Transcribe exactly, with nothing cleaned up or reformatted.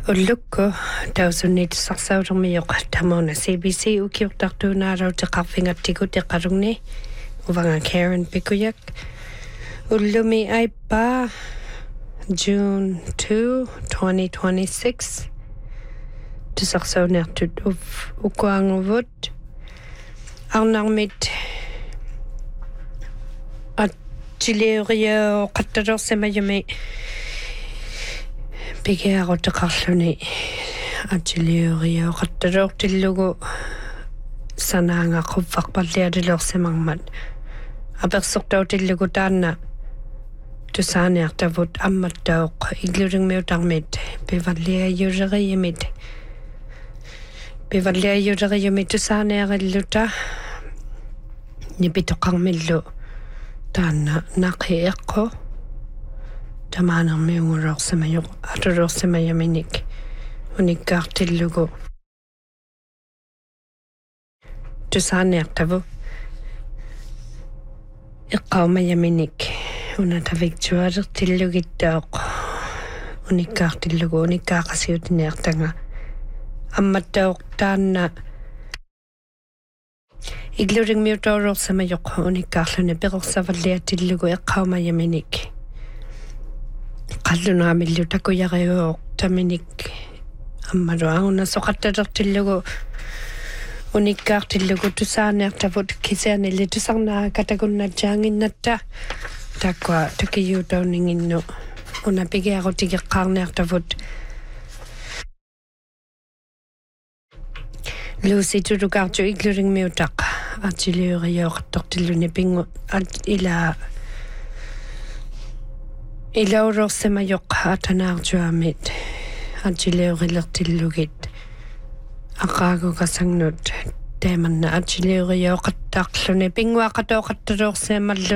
Ullukku tausunniitissarsaulormiyoq tamona C B C ukiortartuunaalau teqarfingattiku teqalungni uvanga Karen Pikuyak ullumi aipa June second twenty twenty-six tisarsauniartut uv ukuanguvut arnarmit atiliurio qattalersemayumi pigiaroteqarluni atiliurio qattalertillugu sanaangaquvvarpallialilersimangmat apersortautillugu taanna tusaaniartavut ammattauq iglurungmiutarmit pivalliajuleriimit pivalliajuleriimit tusaaniarilluta nipitoqarmillu taanna naqiiqqu tamaanermiungulorsimajuq atulorsimajaminik unikkaartillugu tusaaniartavu iqqaumajaminik unatavictualertillugittaoq unikkaartillugu unikkaaqasiutiniartanga ammattauq taanna iglurungmiutororsimajuq unikkaarluni peqorsavalliatillugu iqqaumajaminik qallunaamillu takuyariuoq taminik ammaluanguna soqattalertillugu unikkaartillugu tusaaniartavut kisianilli tusarnaa katakunnatsaanginnatta takwa takiyuutauninginnu unapigiarutigeqqaarniartavut Lucy tutukaartu iglurungmiutaq atiliuriortortilluni pingu ila ilaurorsimajoq atanaartuamit atiliurillertillugit aqaaguqasangnut teemanna atiliurioqattaarluni pinguaqatooqattalorsiamallu